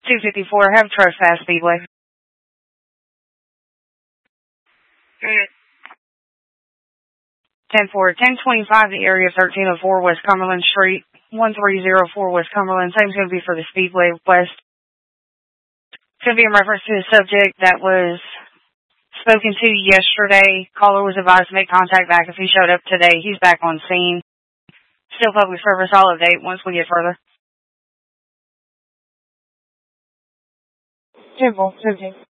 254, have Trespass Speedway. 10-4, 1025, the area 1304 West Cumberland Street, 1304 West Cumberland. Same's going to be for the Speedway West. It's going to be in reference to the subject that was spoken to yesterday. Caller was advised to make contact back if he showed up today. He's back on scene. Still public service. I'll update once we get further. 10-4, 17.